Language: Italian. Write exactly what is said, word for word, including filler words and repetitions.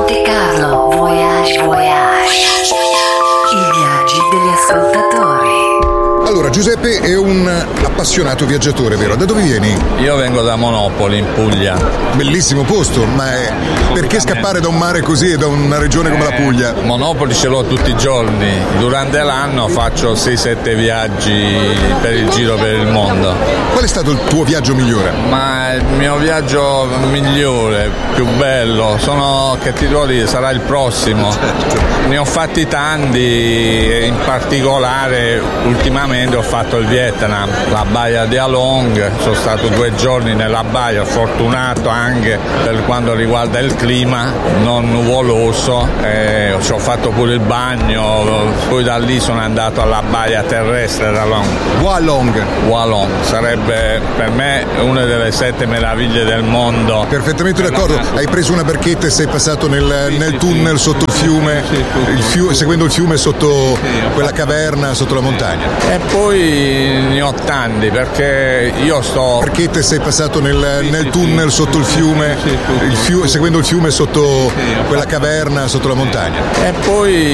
Monte Carlo Voyage Voyage. I viaggi degli ascoltatori. Allora, Giuseppe è un appassionato viaggiatore, vero? Da dove vieni? Io vengo da Monopoli, in Puglia. Bellissimo posto, ma è... perché scappare da un mare così e da una regione come la Puglia? Monopoli ce l'ho tutti i giorni. Durante l'anno faccio sei sette viaggi per il giro per il mondo. Qual è stato il tuo viaggio migliore? Ma il mio viaggio migliore, più bello, sono, che ti devo dire, sarà il prossimo. Ne ho fatti tanti, in particolare ultimamente ho fatto il Vietnam, la baia di Along, sono stato due giorni nella baia, fortunato anche per quanto riguarda il clima, non nuvoloso, eh, ci ho fatto pure il bagno, poi da lì sono andato alla baia terrestre da Long. Walong. Walong, sarebbe per me una delle sette meraviglie del mondo. Perfettamente d'accordo, hai preso una barchetta e sei passato nel, sì, nel sì, tunnel sì, sotto il fiume, sì, sì, il fiume seguendo il fiume sotto sì, quella caverna, sotto la montagna. E poi ne ho tanti perché io sto... Barchetta e sei passato nel, sì, nel sì, tunnel sì, sotto il fiume, sì, sì, il fiume seguendo il fiume sotto sì, quella caverna, sotto la montagna. E poi